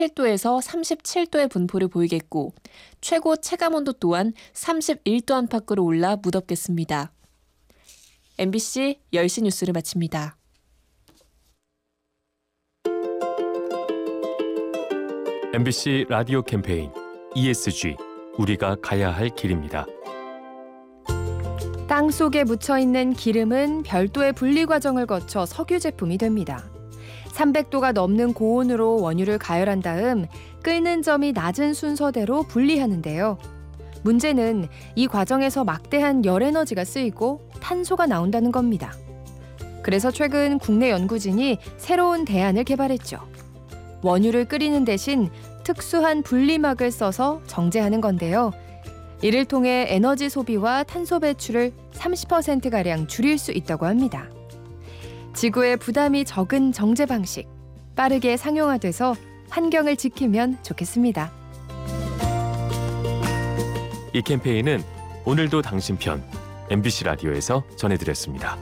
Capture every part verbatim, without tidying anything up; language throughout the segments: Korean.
도에서 삼십칠 도의 분포를 보이겠고 최고 체감온도 또한 삼십일 도 안팎으로 올라 무덥겠습니다. 엠비씨 열 시 뉴스를 마칩니다. 엠비씨 라디오 캠페인 이에스지 우리가 가야 할 길입니다. 땅 속에 묻혀있는 기름은 별도의 분리 과정을 거쳐 석유 제품이 됩니다. 삼백 도가 넘는 고온으로 원유를 가열한 다음 끓는 점이 낮은 순서대로 분리하는데요. 문제는 이 과정에서 막대한 열 에너지가 쓰이고 탄소가 나온다는 겁니다. 그래서 최근 국내 연구진이 새로운 대안을 개발했죠. 원유를 끓이는 대신 특수한 분리막을 써서 정제하는 건데요. 이를 통해 에너지 소비와 탄소 배출을 삼십 퍼센트가량 줄일 수 있다고 합니다. 지구에 부담이 적은 정제 방식, 빠르게 상용화돼서 환경을 지키면 좋겠습니다. 이 캠페인은 오늘도 당신 편 엠비씨 라디오에서 전해드렸습니다.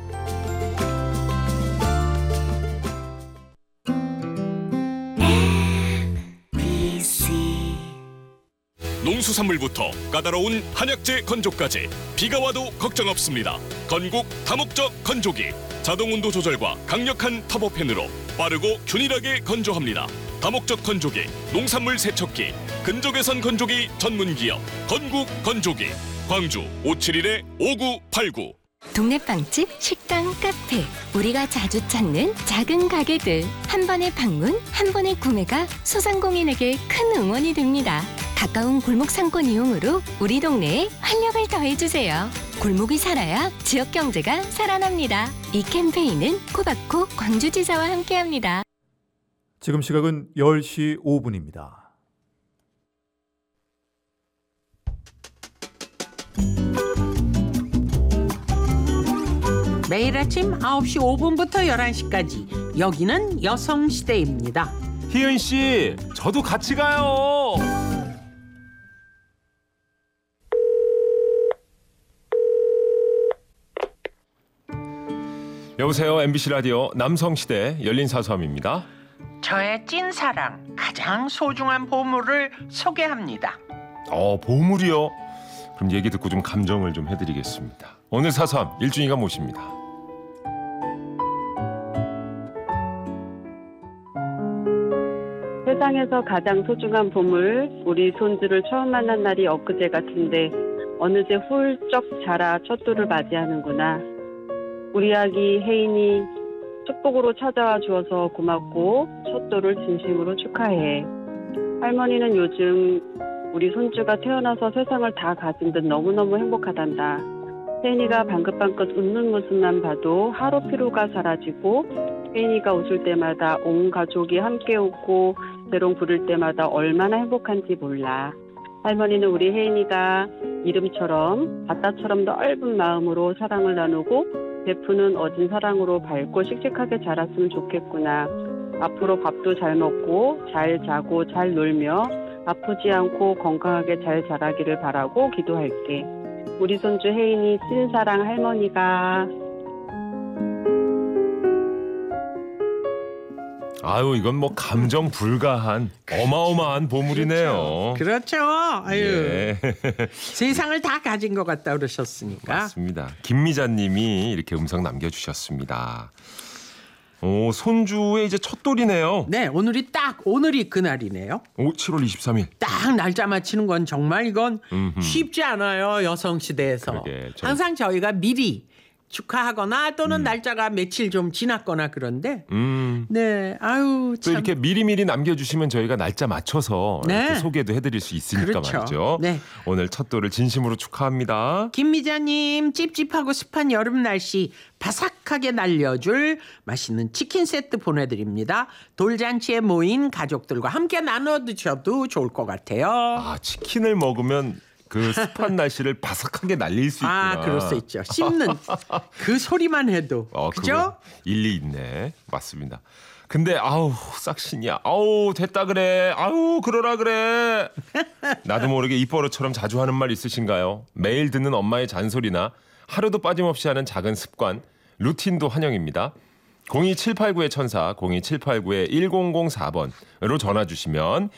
농수산물부터 까다로운 한약재 건조까지 비가 와도 걱정 없습니다. 건국 다목적 건조기 자동 온도 조절과 강력한 터보팬으로 빠르고 균일하게 건조합니다. 다목적 건조기 농산물 세척기 근조개선 건조기 전문기업 건국 건조기 광주 오칠일 오구팔구 동네 빵집, 식당, 카페 우리가 자주 찾는 작은 가게들 한 번의 방문, 한 번의 구매가 소상공인에게 큰 응원이 됩니다. 가까운 골목 상권 이용으로 우리 동네에 활력을 더해주세요. 골목이 살아야 지역 경제가 살아납니다. 이 캠페인은 코바코 광주지사와 함께합니다. 지금 시각은 열 시 오 분입니다. 매일 아침 아홉 시 오 분부터 열한 시까지 여기는 여성시대입니다. 희은 씨, 저도 같이 가요. 여보세요, 엠비씨 라디오 남성시대 열린사서함입니다. 저의 찐사랑, 가장 소중한 보물을 소개합니다. 어, 보물이요? 그럼 얘기 듣고 좀 감정을 좀 해드리겠습니다. 오늘 사서함 일준이가 모십니다. 세상에서 가장 소중한 보물, 우리 손주를 처음 만난 날이 엊그제 같은데 어느새 훌쩍 자라 첫돌을 맞이하는구나. 우리 아기 혜인이 축복으로 찾아와 주어서 고맙고 첫돌을 진심으로 축하해. 할머니는 요즘 우리 손주가 태어나서 세상을 다 가진 듯 너무너무 행복하단다. 혜인이가 방긋방긋 웃는 모습만 봐도 하루 피로가 사라지고 혜인이가 웃을 때마다 온 가족이 함께 웃고 재롱 부를 때마다 얼마나 행복한지 몰라. 할머니는 우리 혜인이가 이름처럼 바다처럼 넓은 마음으로 사랑을 나누고 베푸는 어진 사랑으로 밝고 씩씩하게 자랐으면 좋겠구나. 앞으로 밥도 잘 먹고 잘 자고 잘 놀며 아프지 않고 건강하게 잘 자라기를 바라고 기도할게. 우리 손주 혜인이 찐사랑 할머니가. 아유, 이건 뭐 감정 불가한 어마어마한 보물이네요. 그렇죠. 아유, 예. 세상을 다 가진 것 같다 그러셨으니까. 맞습니다. 김미자님이 이렇게 음성 남겨주셨습니다. 오, 손주의 이제 첫 돌이네요. 네, 오늘이 딱 오늘이 그날이네요. 오, 칠월 이십삼일. 딱 날짜 맞히는 건 정말 이건 음흠. 쉽지 않아요. 여성시대에서. 그러게, 전- 항상 저희가 미리 축하하거나 또는 음. 날짜가 며칠 좀 지났거나 그런데 음. 네, 아유 또 참. 이렇게 미리미리 남겨주시면 저희가 날짜 맞춰서 네. 이렇게 소개도 해드릴 수 있으니까 그렇죠. 말이죠. 네. 오늘 첫 돌을 진심으로 축하합니다. 김미자님, 찝찝하고 습한 여름 날씨 바삭하게 날려줄 맛있는 치킨 세트 보내드립니다. 돌잔치에 모인 가족들과 함께 나눠 드셔도 좋을 것 같아요. 아, 치킨을 먹으면 그 습한 날씨를 바삭하게 날릴 수 있구나. 아, 그럴 수 있죠. 씹는 그 소리만 해도. 어, 그죠? 그거 일리 있네. 맞습니다. 근데 아우 싹신이야. 아우 됐다 그래. 아우 그러라 그래. 나도 모르게 입버릇처럼 자주 하는 말 있으신가요? 매일 듣는 엄마의 잔소리나 하루도 빠짐없이 하는 작은 습관, 루틴도 환영입니다. 공이칠팔구의 천사 공이칠팔구 일공공사 번으로 전화 주시면